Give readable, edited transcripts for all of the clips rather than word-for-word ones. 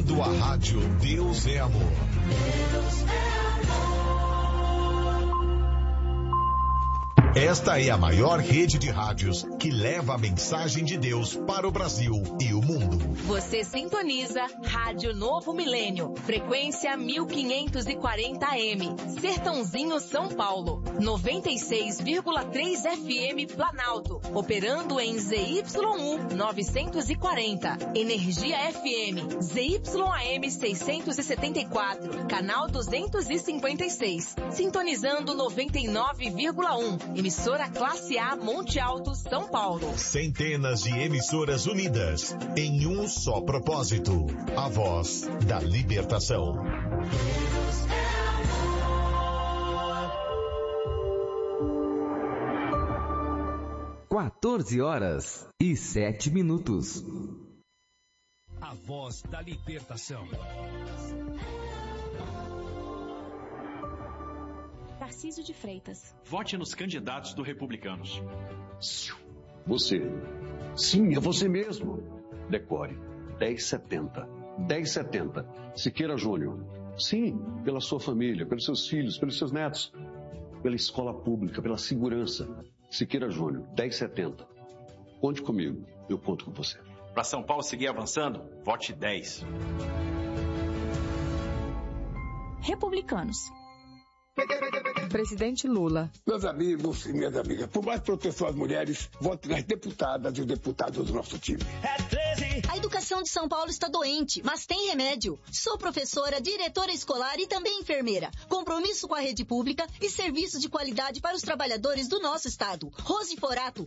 ouvindo a rádio Deus é Amor. Deus é amor. Esta é a maior rede de rádios que leva a mensagem de Deus para o Brasil e o mundo. Você sintoniza Rádio Novo Milênio, frequência 1540 AM, Sertãozinho, São Paulo, 96,3 FM Planalto, operando em ZYU 940, Energia FM, ZYAM 674, canal 256, sintonizando 99,1, emissora Classe A Monte Alto, São Paulo. Centenas de emissoras unidas em um só propósito, a voz da libertação. 14h07. A voz da libertação. Tarcísio de Freitas. Vote nos candidatos do Republicanos. Você. Sim, é você mesmo. Decore. 1070. 1070. Siqueira Júnior. Sim, pela sua família, pelos seus filhos, pelos seus netos. Pela escola pública, pela segurança. Siqueira Júnior. 1070. Conte comigo. Eu conto com você. Para São Paulo seguir avançando, vote 10. Republicanos. Presidente Lula. Meus amigos e minhas amigas, por mais proteção às mulheres, vote nas deputadas e os deputados do nosso time. A educação de São Paulo está doente, mas tem remédio. Sou professora, diretora escolar e também enfermeira. Compromisso com a rede pública e serviços de qualidade para os trabalhadores do nosso estado. Rose Forato,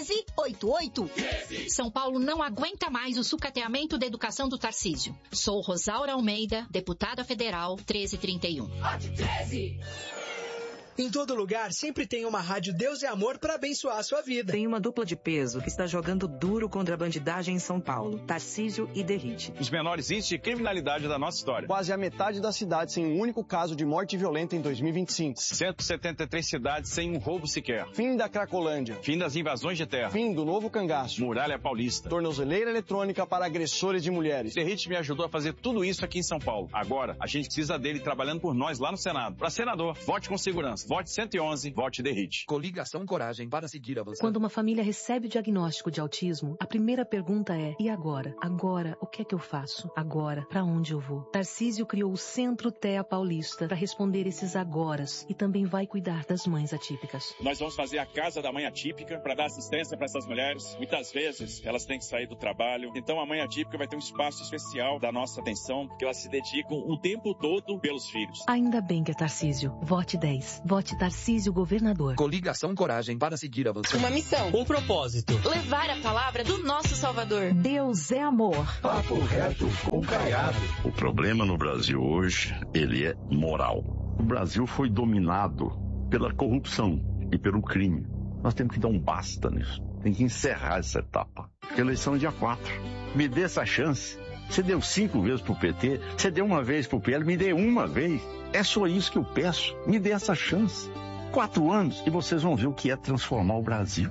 1388. São Paulo não aguenta mais o sucateamento da educação do Tarcísio. Sou Rosaura Almeida, deputada federal, 1331. Vote 13! Em todo lugar, sempre tem uma rádio Deus é Amor para abençoar a sua vida. Tem uma dupla de peso que está jogando duro contra a bandidagem em São Paulo, Tarcísio e Derrite. Os menores índices de criminalidade da nossa história. Quase a metade da cidade sem um único caso de morte violenta em 2025. 173 cidades sem um roubo sequer. Fim da Cracolândia. Fim das invasões de terra. Fim do novo cangaço. Muralha Paulista. Tornozeleira eletrônica para agressores de mulheres. Derrite me ajudou a fazer tudo isso aqui em São Paulo. Agora, a gente precisa dele trabalhando por nós lá no Senado. Para senador, vote com segurança. Vote 111. Vote Derrite. Coligação Coragem para seguir avançando. Quando uma família recebe o diagnóstico de autismo, a primeira pergunta é: e agora? Agora, o que é que eu faço? Agora, para onde eu vou? Tarcísio criou o Centro TEA Paulista para responder esses agoras e também vai cuidar das mães atípicas. Nós vamos fazer a Casa da Mãe Atípica para dar assistência para essas mulheres. Muitas vezes elas têm que sair do trabalho. Então a Mãe Atípica vai ter um espaço especial da nossa atenção, porque elas se dedicam o tempo todo pelos filhos. Ainda bem que é Tarcísio. Vote 10. Vote Tarcísio governador. Coligação Coragem para seguir avançando. Uma missão. Um propósito. Levar a palavra do nosso Salvador. Deus é amor. Papo reto com Caiado. O problema no Brasil hoje, ele é moral. O Brasil foi dominado pela corrupção e pelo crime. Nós temos que dar um basta nisso. Tem que encerrar essa etapa. A eleição é dia 4. Me dê essa chance. Você deu 5 vezes pro PT, você deu uma vez pro PL, me dê uma vez. É só isso que eu peço. Me dê essa chance. 4 anos e vocês vão ver o que é transformar o Brasil.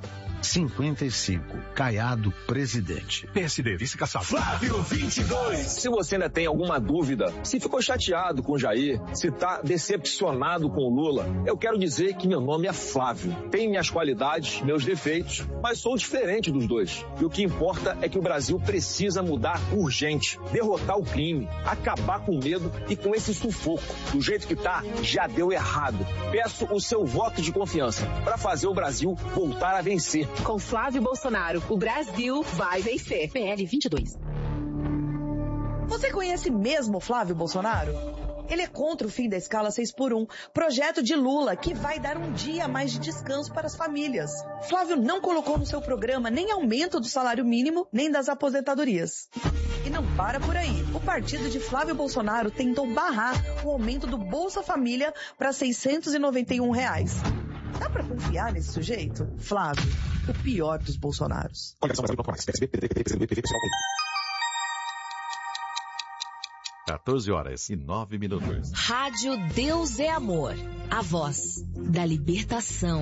55. Caiado, presidente. PSD, vice-caçado. Flávio 22. Se você ainda tem alguma dúvida, se ficou chateado com o Jair, se tá decepcionado com o Lula, eu quero dizer que meu nome é Flávio. Tenho minhas qualidades, meus defeitos, mas sou diferente dos dois. E o que importa é que o Brasil precisa mudar urgente, derrotar o crime, acabar com o medo e com esse sufoco. Do jeito que tá, já deu errado. Peço o seu voto de confiança para fazer o Brasil voltar a vencer. Com Flávio Bolsonaro, o Brasil vai vencer. PL 22. Você conhece mesmo Flávio Bolsonaro? Ele é contra o fim da escala 6x1, projeto de Lula que vai dar um dia a mais de descanso para as famílias. Flávio não colocou no seu programa nem aumento do salário mínimo, nem das aposentadorias. E não para por aí. O partido de Flávio Bolsonaro tentou barrar o aumento do Bolsa Família para R$ 691. Dá pra confiar nesse sujeito? Flávio, o pior dos Bolsonaros. 14h09. Rádio Deus é Amor. A voz da libertação.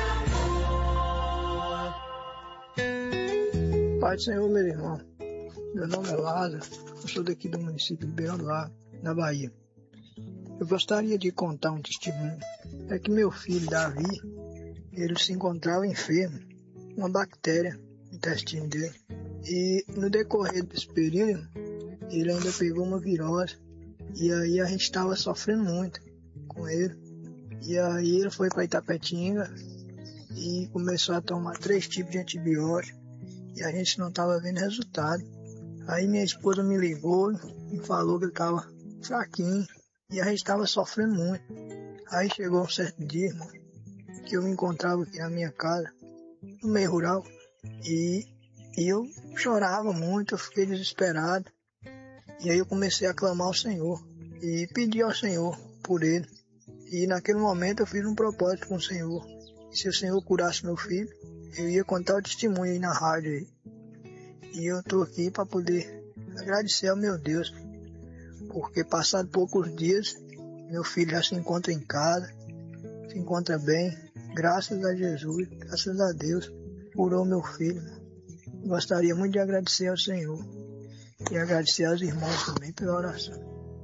Pai do Senhor, meu irmão. Meu nome é Lázaro, eu sou daqui do município de Beirão do Lago, na Bahia. Eu gostaria de contar um testemunho. É que meu filho, Davi, ele se encontrava enfermo, uma bactéria no intestino dele. E no decorrer desse período, ele ainda pegou uma virose. E aí a gente estava sofrendo muito com ele. E aí ele foi para Itapetinga e começou a tomar 3 tipos de antibiótico. E a gente não estava vendo resultado. Aí minha esposa me ligou e falou que ele estava fraquinho. E a gente estava sofrendo muito. Aí chegou um certo dia, irmão, que eu me encontrava aqui na minha casa, no meio rural. E eu chorava muito, eu fiquei desesperado. E aí eu comecei a clamar ao Senhor. E pedi ao Senhor por ele. E naquele momento eu fiz um propósito com o Senhor. E se o Senhor curasse meu filho, eu ia contar o testemunho aí na rádio aí. E eu estou aqui para poder agradecer ao meu Deus. Porque passado poucos dias, meu filho já se encontra em casa, se encontra bem. Graças a Jesus, graças a Deus, curou meu filho. Gostaria muito de agradecer ao Senhor. E agradecer aos irmãos também pela oração.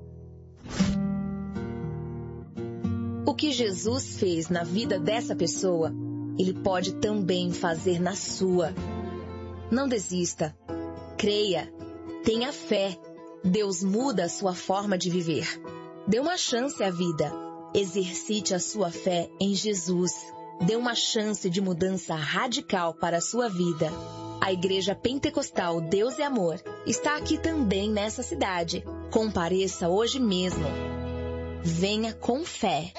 O que Jesus fez na vida dessa pessoa, Ele pode também fazer na sua. Não desista. Creia. Tenha fé. Deus muda a sua forma de viver. Dê uma chance à vida. Exercite a sua fé em Jesus. Dê uma chance de mudança radical para a sua vida. A Igreja Pentecostal Deus e Amor está aqui também nessa cidade. Compareça hoje mesmo. Venha com fé.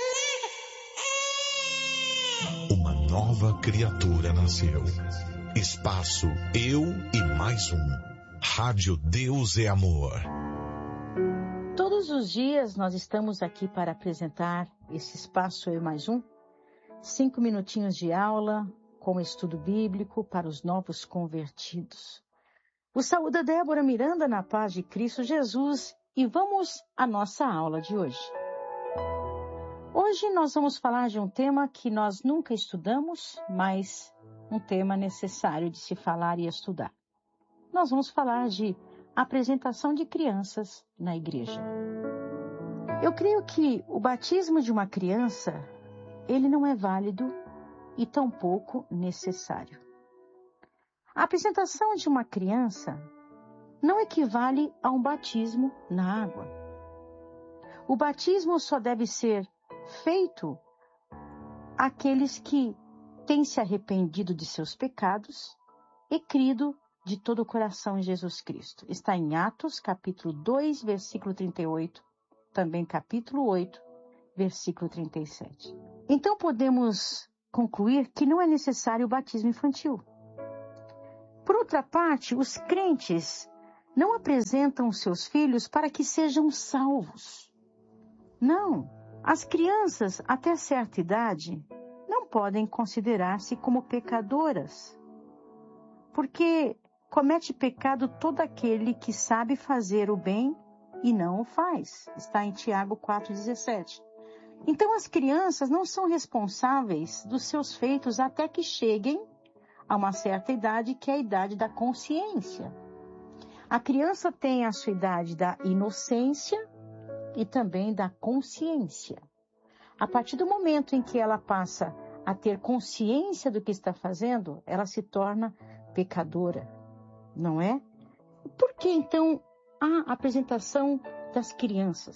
Uma nova criatura nasceu. Espaço Eu e Mais Um. Rádio Deus e Amor. Todos os dias nós estamos aqui para apresentar esse Espaço Eu e Mais Um. 5 minutinhos de aula com estudo bíblico para os novos convertidos. O saúda Débora Miranda na paz de Cristo Jesus e vamos à nossa aula de hoje. Hoje nós vamos falar de um tema que nós nunca estudamos, mas um tema necessário de se falar e estudar. Nós vamos falar de apresentação de crianças na igreja. Eu creio que o batismo de uma criança, ele não é válido e tampouco necessário. A apresentação de uma criança não equivale a um batismo na água. O batismo só deve ser feito àqueles que têm se arrependido de seus pecados e crido de todo o coração em Jesus Cristo. Está em Atos, capítulo 2, versículo 38, também capítulo 8, versículo 37. Então podemos concluir que não é necessário o batismo infantil. Por outra parte, os crentes não apresentam seus filhos para que sejam salvos. Não, as crianças até certa idade não podem considerar-se como pecadoras, porque comete pecado todo aquele que sabe fazer o bem e não o faz. Está em Tiago 4,17. Então as crianças não são responsáveis dos seus feitos até que cheguem a uma certa idade, que é a idade da consciência. A criança tem a sua idade da inocência e também da consciência. A partir do momento em que ela passa a ter consciência do que está fazendo, ela se torna pecadora, não é? Por que então a apresentação das crianças?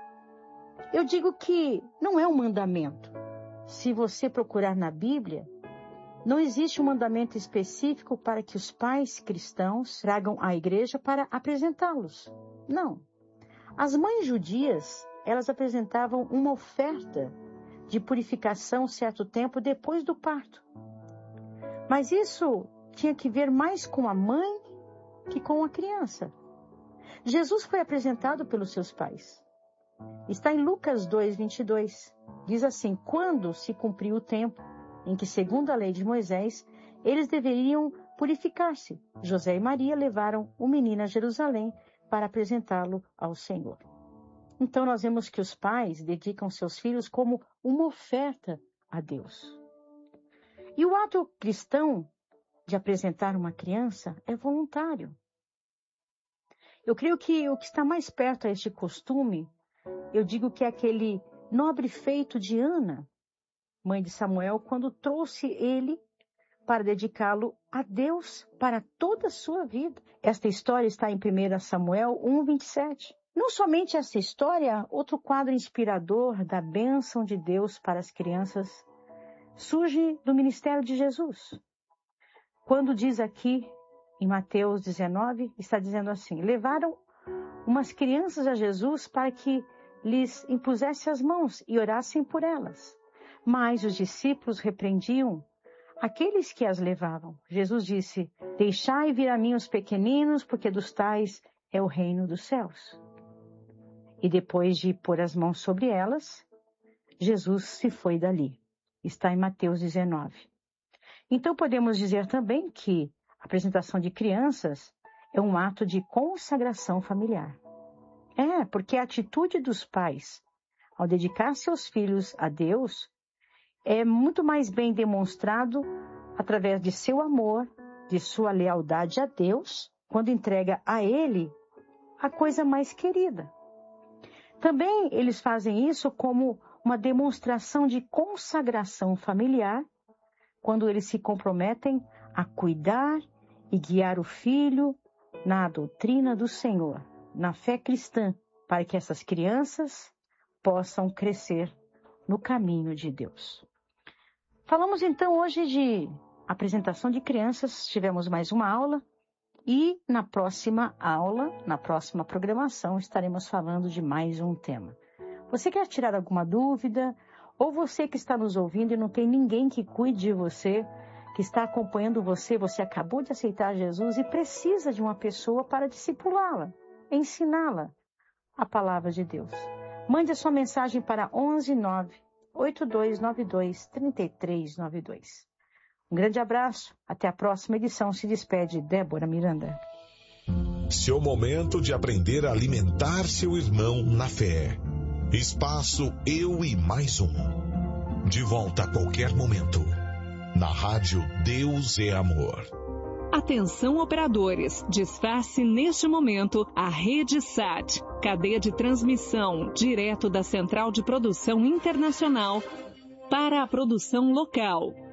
Eu digo que não é um mandamento. Se você procurar na Bíblia, não existe um mandamento específico para que os pais cristãos tragam à igreja para apresentá-los. Não. As mães judias, elas apresentavam uma oferta de purificação certo tempo depois do parto. Mas isso tinha que ver mais com a mãe que com a criança. Jesus foi apresentado pelos seus pais. Está em Lucas 2:22. Diz assim: quando se cumpriu o tempo em que, segundo a lei de Moisés, eles deveriam purificar-se, José e Maria levaram o menino a Jerusalém para apresentá-lo ao Senhor. Então nós vemos que os pais dedicam seus filhos como uma oferta a Deus. E o ato cristão de apresentar uma criança é voluntário. Eu creio que o que está mais perto a este costume, eu digo que é aquele nobre feito de Ana, mãe de Samuel, quando trouxe ele para dedicá-lo a Deus para toda a sua vida. Esta história está em 1 Samuel 1:27. Não somente essa história, outro quadro inspirador da bênção de Deus para as crianças surge do ministério de Jesus. Quando diz aqui, em Mateus 19, está dizendo assim: levaram umas crianças a Jesus para que lhes impusesse as mãos e orassem por elas. Mas os discípulos repreendiam aqueles que as levavam. Jesus disse: deixai vir a mim os pequeninos, porque dos tais é o reino dos céus. E depois de pôr as mãos sobre elas, Jesus se foi dali. Está em Mateus 19. Então podemos dizer também que a apresentação de crianças é um ato de consagração familiar. Porque a atitude dos pais ao dedicar seus filhos a Deus é muito mais bem demonstrado através de seu amor, de sua lealdade a Deus, quando entrega a Ele a coisa mais querida. Também eles fazem isso como uma demonstração de consagração familiar, quando eles se comprometem a cuidar e guiar o filho na doutrina do Senhor, na fé cristã, para que essas crianças possam crescer no caminho de Deus. Falamos então hoje de apresentação de crianças, tivemos mais uma aula e na próxima aula, na próxima programação, estaremos falando de mais um tema. Você quer tirar alguma dúvida? Ou você que está nos ouvindo e não tem ninguém que cuide de você, que está acompanhando você, você acabou de aceitar Jesus e precisa de uma pessoa para discipulá-la, ensiná-la a palavra de Deus. Mande a sua mensagem para 119-8292-3392. Um grande abraço, até a próxima edição. Se despede Débora Miranda. Seu momento de aprender a alimentar seu irmão na fé. Espaço Eu e Mais Um. De volta a qualquer momento. Na rádio Deus é Amor. Atenção operadores, desface neste momento a Rede SAT, cadeia de transmissão direto da Central de Produção Internacional para a produção local.